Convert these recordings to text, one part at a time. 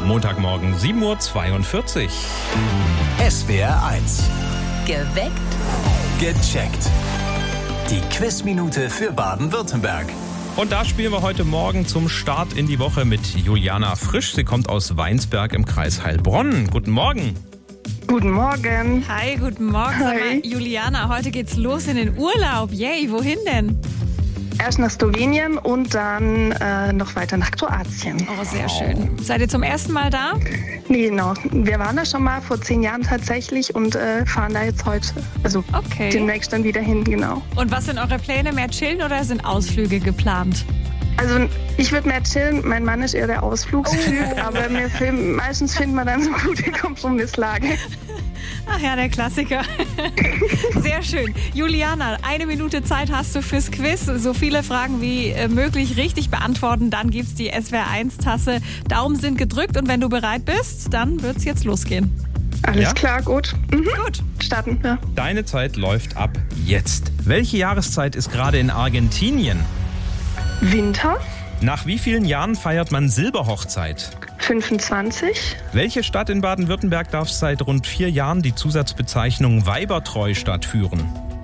Montagmorgen 7:42 Uhr. SWR 1. Geweckt. Gecheckt. Die Quizminute für Baden-Württemberg. Und da spielen wir heute Morgen zum Start in die Woche mit Juliana Frisch. Sie kommt aus Weinsberg im Kreis Heilbronn. Guten Morgen. Guten Morgen. Hi, guten Morgen. Hi. Sag mal, Juliana, heute geht's los in den Urlaub. Yay, wohin denn? Erst nach Slowenien und dann noch weiter nach Kroatien. Oh, sehr schön. Seid ihr zum ersten Mal da? Nee, genau. Wir waren da schon mal vor 10 Jahren tatsächlich und fahren da jetzt heute, also Okay. demnächst dann wieder hin, genau. Und was sind eure Pläne? Mehr chillen oder sind Ausflüge geplant? Also ich würde mehr chillen, mein Mann ist eher der Ausflugstyp, aber meistens findet man dann so gute Kompromisslage. Ach ja, der Klassiker. Sehr schön. Juliana, 1 Minute Zeit hast du fürs Quiz. So viele Fragen wie möglich richtig beantworten. Dann gibt's die SWR1-Tasse. Daumen sind gedrückt und wenn du bereit bist, dann wird's jetzt losgehen. Alles Ja? klar, gut. Gut. Starten wir. Deine Zeit läuft ab jetzt. Welche Jahreszeit ist gerade in Argentinien? Winter, Nach wie vielen Jahren feiert man Silberhochzeit? 25, Welche Stadt in Baden-Württemberg darf seit rund 4 Jahren die Zusatzbezeichnung Weibertreustadt führen?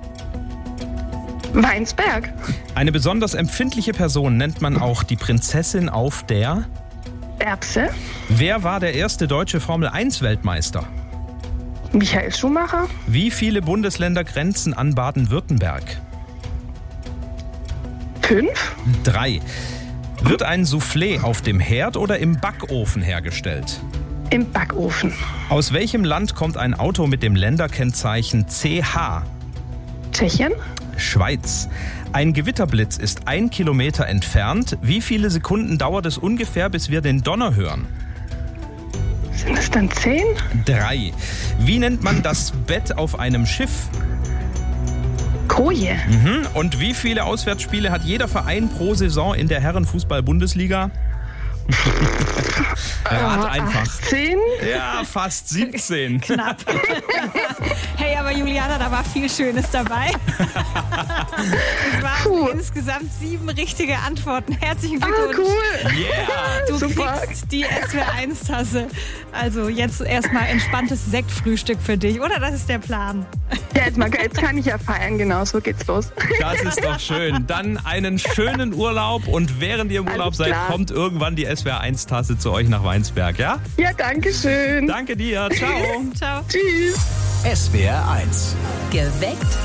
Weinsberg, Eine besonders empfindliche Person nennt man auch die Prinzessin auf der... Erbse, Wer war der erste deutsche Formel-1-Weltmeister? Michael Schumacher, Wie viele Bundesländer grenzen an Baden-Württemberg? 5, 3. Wird ein Soufflé auf dem Herd oder im Backofen hergestellt? im Backofen. Aus welchem Land kommt ein Auto mit dem Länderkennzeichen CH? Tschechien, Schweiz. Ein Gewitterblitz ist 1 Kilometer entfernt. Wie viele Sekunden dauert es ungefähr, bis wir den Donner hören? sind es dann 10? 3. Wie nennt man das Bett auf einem Schiff? Koje, Und wie viele Auswärtsspiele hat jeder Verein pro Saison in der Herren-Fußball-Bundesliga? Rat einfach. 18? Ja, fast 17. Knapp. Hey, aber Juliana, da war viel Schönes dabei. Es waren insgesamt 7 richtige Antworten. Herzlichen Glückwunsch. Cool. Yeah! Du Super. kriegst die SWR1-Tasse. Also jetzt erstmal entspanntes Sektfrühstück für dich, oder? Das ist der Plan. Ja, jetzt kann ich ja feiern, genau, so geht's los. Das ist doch schön. Dann einen schönen Urlaub und während ihr im Urlaub Alles seid, klar. kommt irgendwann die SWR1-Tasse zu euch nach Weinsberg, ja? Ja, danke schön. Danke dir. Ciao. Ciao. Tschüss. SWR 1. Geweckt